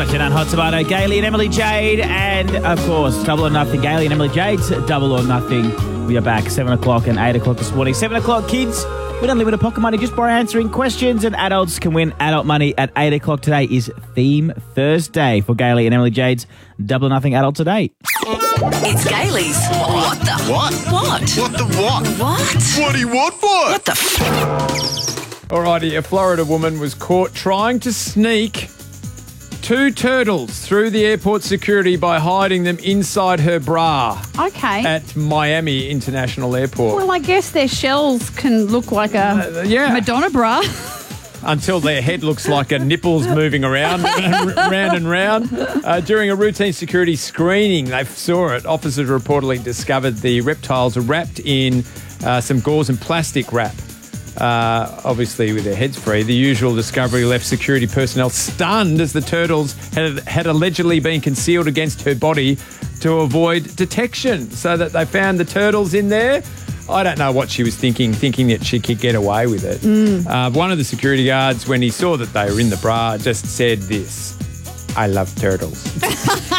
Jeanette Hot Tomato, Gailey and Emily Jade, and of course, Double or Nothing, Gailey and Emily Jade's Double or Nothing. We are back 7 o'clock and 8 o'clock this morning. 7 o'clock, kids. We don't limit pocket money just by answering questions, and adults can win adult money at 8 o'clock. Today is Theme Thursday for Gailey and Emily Jade's Double or Nothing Adult Today. It's Gailey's What the What? What? What the what? What? What do you want for? What the Alrighty, a Florida woman was caught trying to sneak 2 turtles through the airport security by hiding them inside her bra Okay. at Miami International Airport. Well, I guess their shells can look like a yeah. Madonna bra. Until their head looks like a nipple's moving around, round and round. During a routine security screening, they saw it. Officers reportedly discovered the reptiles are wrapped in some gauze and plastic wrap. Obviously with their heads free. The usual discovery left security personnel stunned as the turtles had allegedly been concealed against her body to avoid detection, so that they found the turtles in there. I don't know what she was thinking that she could get away with it. One of the security guards, when he saw that they were in the bra, just said this: "I love turtles."